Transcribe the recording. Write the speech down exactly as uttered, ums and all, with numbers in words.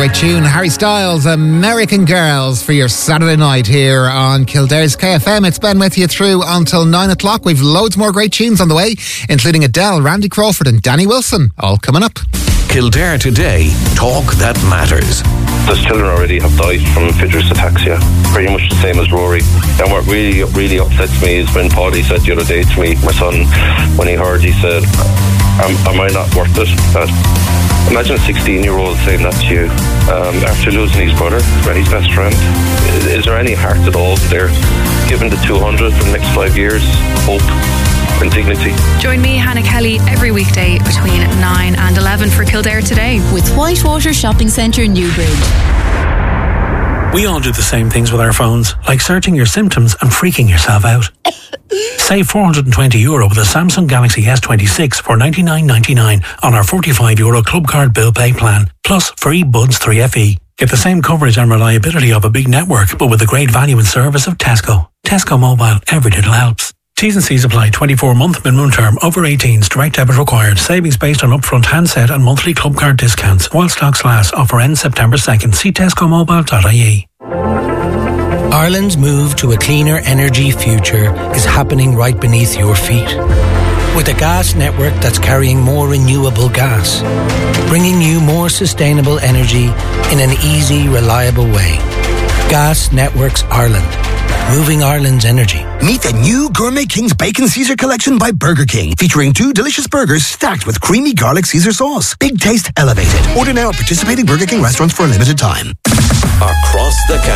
great tune. Harry Styles, American Girls, for your Saturday night here on Kildare's K F M. It's Ben with you through until nine o'clock. We've loads more great tunes on the way, including Adele, Randy Crawford and Danny Wilson, all coming up. Kildare Today, talk that matters. Those children already have died from Friedreich's ataxia, pretty much the same as Rory. And what really, really upsets me is when Paulie said the other day to me, my son, when he heard, he said, am, am I not worth it? Uh, imagine a sixteen-year-old saying that to you um, after losing his brother, his best friend. Is, is there any heart at all there? Given the two hundred for the next five years, hope and dignity. Join me, Hannah Kelly, every weekday between nine and eleven for Kildare Today with Whitewater Shopping Centre, Newbridge. We all do the same things with our phones, like searching your symptoms and freaking yourself out. Save four hundred twenty euro with a Samsung Galaxy S twenty-six for ninety-nine ninety-nine on our forty-five euro Club Card Bill Pay plan, plus free Buds three F E. Get the same coverage and reliability of a big network, but with the great value and service of Tesco. Tesco Mobile, every little helps. T's and C's apply. twenty-four month minimum term. Over eighteens. Direct debit required. Savings based on upfront handset and monthly club card discounts. While stocks last. Offer ends September second. See tesco mobile dot I E. Ireland's move to a cleaner energy future is happening right beneath your feet. With a gas network that's carrying more renewable gas, bringing you more sustainable energy in an easy, reliable way. Gas Networks Ireland. Moving Ireland's energy. Meet the new Gourmet King's Bacon Caesar collection by Burger King, featuring two delicious burgers stacked with creamy garlic Caesar sauce. Big taste elevated. Order now at participating Burger King restaurants for a limited time. Across the